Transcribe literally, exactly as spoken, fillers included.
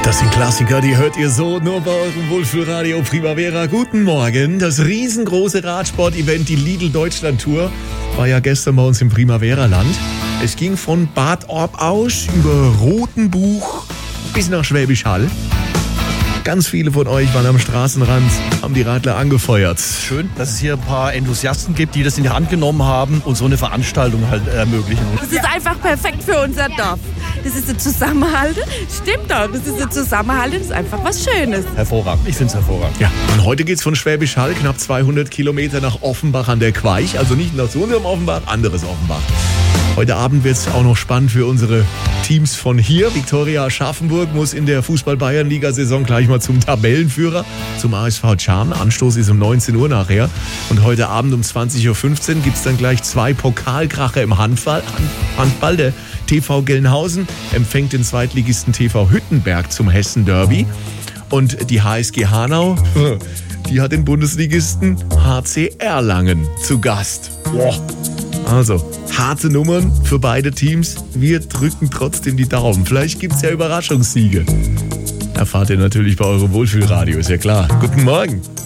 Das sind Klassiker, die hört ihr so nur bei eurem Wohlfühlradio Primavera. Guten Morgen. Das riesengroße Radsport-Event, die Lidl Deutschland Tour, war ja gestern bei uns im Primavera-Land. Es ging von Bad Orb-Ausch über Rothenbuch bis nach Schwäbisch Hall. Ganz viele von euch waren am Straßenrand, haben die Radler angefeuert. Schön, dass es hier ein paar Enthusiasten gibt, die das in die Hand genommen haben und so eine Veranstaltung halt ermöglichen. Das ist einfach perfekt für unser Dorf. Das ist ein Zusammenhalt. Stimmt doch, das ist ein Zusammenhalt, das ist einfach was Schönes. Hervorragend, ich finde es hervorragend. Ja, und heute geht's von Schwäbisch Hall knapp zweihundert Kilometer nach Offenbach an der Queich. Also nicht nach so unserem Offenbach, anderes Offenbach. Heute Abend wird es auch noch spannend für unsere Teams von hier. Viktoria Aschaffenburg muss in der Fußball-Bayern-Liga-Saison gleich mal zum Tabellenführer, zum A S V Tscharn. Anstoß ist um neunzehn Uhr nachher. Und heute Abend um zwanzig Uhr fünfzehn gibt es dann gleich zwei Pokalkracher im Handball. Handball. Der T V Gelnhausen empfängt den Zweitligisten T V Hüttenberg zum Hessen-Derby. Und die H S G Hanau, die hat den Bundesligisten H C Erlangen zu Gast. Boah. Also, harte Nummern für beide Teams. Wir drücken trotzdem die Daumen. Vielleicht gibt es ja Überraschungssiege. Erfahrt ihr natürlich bei eurem Wohlfühlradio, ist ja klar. Guten Morgen.